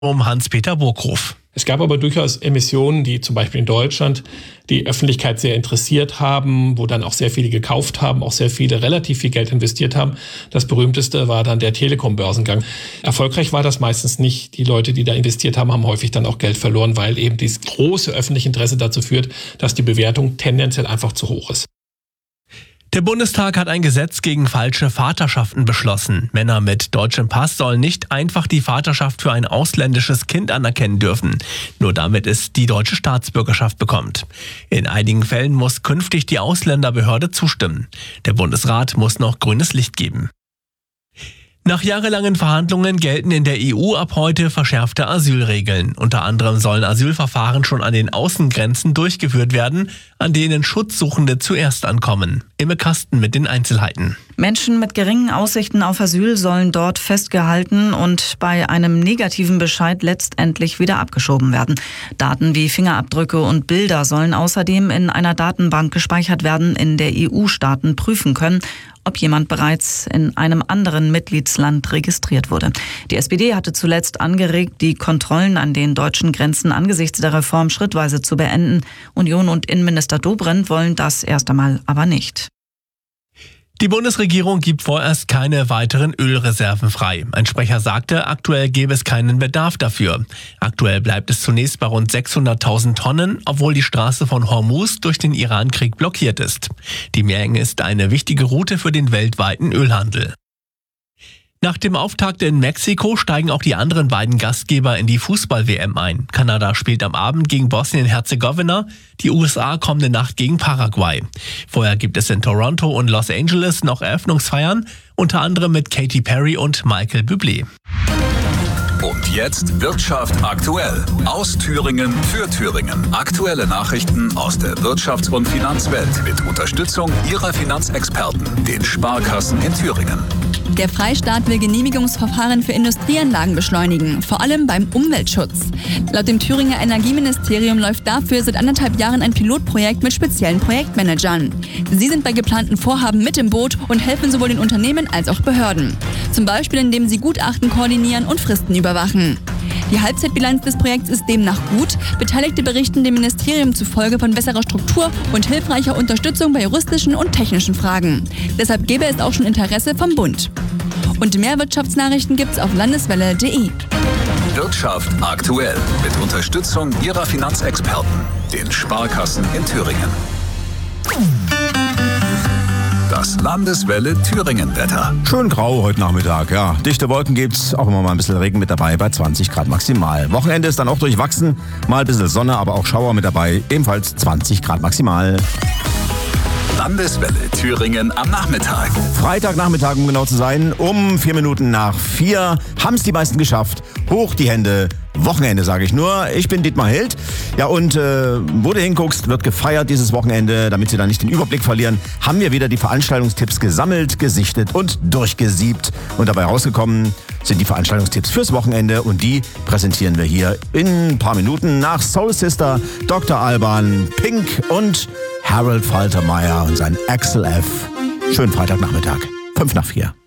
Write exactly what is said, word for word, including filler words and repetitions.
Um Hans-Peter Burghoff. Es gab aber durchaus Emissionen, die zum Beispiel in Deutschland die Öffentlichkeit sehr interessiert haben, wo dann auch sehr viele gekauft haben, auch sehr viele relativ viel Geld investiert haben. Das berühmteste war dann der Telekom-Börsengang. Erfolgreich war das meistens nicht. Die Leute, die da investiert haben, haben häufig dann auch Geld verloren, weil eben dieses große öffentliche Interesse dazu führt, dass die Bewertung tendenziell einfach zu hoch ist. Der Bundestag hat ein Gesetz gegen falsche Vaterschaften beschlossen. Männer mit deutschem Pass sollen nicht einfach die Vaterschaft für ein ausländisches Kind anerkennen dürfen, nur damit es die deutsche Staatsbürgerschaft bekommt. In einigen Fällen muss künftig die Ausländerbehörde zustimmen. Der Bundesrat muss noch grünes Licht geben. Nach jahrelangen Verhandlungen gelten in der E U ab heute verschärfte Asylregeln. Unter anderem sollen Asylverfahren schon an den Außengrenzen durchgeführt werden, an denen Schutzsuchende zuerst ankommen. Imme Kasten mit den Einzelheiten. Menschen mit geringen Aussichten auf Asyl sollen dort festgehalten und bei einem negativen Bescheid letztendlich wieder abgeschoben werden. Daten wie Fingerabdrücke und Bilder sollen außerdem in einer Datenbank gespeichert werden, in der E U-Staaten prüfen können, ob jemand bereits in einem anderen Mitgliedsland registriert wurde. Die S P D hatte zuletzt angeregt, die Kontrollen an den deutschen Grenzen angesichts der Reform schrittweise zu beenden. Union und Innenminister Dobrindt wollen das erst einmal aber nicht. Die Bundesregierung gibt vorerst keine weiteren Ölreserven frei. Ein Sprecher sagte, aktuell gäbe es keinen Bedarf dafür. Aktuell bleibt es zunächst bei rund sechshunderttausend Tonnen, obwohl die Straße von Hormuz durch den Iran-Krieg blockiert ist. Die Meerenge ist eine wichtige Route für den weltweiten Ölhandel. Nach dem Auftakt in Mexiko steigen auch die anderen beiden Gastgeber in die Fußball-W M ein. Kanada spielt am Abend gegen Bosnien-Herzegowina, die U S A kommende Nacht gegen Paraguay. Vorher gibt es in Toronto und Los Angeles noch Eröffnungsfeiern, unter anderem mit Katy Perry und Michael Bublé. Und jetzt Wirtschaft aktuell. Aus Thüringen für Thüringen. Aktuelle Nachrichten aus der Wirtschafts- und Finanzwelt mit Unterstützung Ihrer Finanzexperten, den Sparkassen in Thüringen. Der Freistaat will Genehmigungsverfahren für Industrieanlagen beschleunigen, vor allem beim Umweltschutz. Laut dem Thüringer Energieministerium läuft dafür seit anderthalb Jahren ein Pilotprojekt mit speziellen Projektmanagern. Sie sind bei geplanten Vorhaben mit im Boot und helfen sowohl den Unternehmen als auch Behörden. Zum Beispiel, indem sie Gutachten koordinieren und Fristen überwachen. Die Halbzeitbilanz des Projekts ist demnach gut. Beteiligte berichten dem Ministerium zufolge von besserer Struktur und hilfreicher Unterstützung bei juristischen und technischen Fragen. Deshalb gäbe es auch schon Interesse vom Bund. Und mehr Wirtschaftsnachrichten gibt's auf landeswelle punkt de. Wirtschaft aktuell mit Unterstützung Ihrer Finanzexperten, den Sparkassen in Thüringen. Das Landeswelle Thüringen-Wetter. Schön grau heute Nachmittag, ja. Dichte Wolken gibt's, auch immer mal ein bisschen Regen mit dabei bei zwanzig Grad maximal. Wochenende ist dann auch durchwachsen, mal ein bisschen Sonne, aber auch Schauer mit dabei, ebenfalls zwanzig Grad maximal. Landeswelle Thüringen am Nachmittag. Freitagnachmittag, um genau zu sein, um vier Minuten nach vier, haben es die meisten geschafft. Hoch die Hände. Wochenende, sage ich nur. Ich bin Dietmar Hild. Ja, und äh, wo du hinguckst, wird gefeiert dieses Wochenende. Damit Sie da nicht den Überblick verlieren, haben wir wieder die Veranstaltungstipps gesammelt, gesichtet und durchgesiebt. Und dabei rausgekommen sind die Veranstaltungstipps fürs Wochenende. Und die präsentieren wir hier in ein paar Minuten nach Soul Sister, Doktor Alban, Pink und Harold Faltermeyer und sein Axel F. Schönen Freitagnachmittag. Fünf nach vier.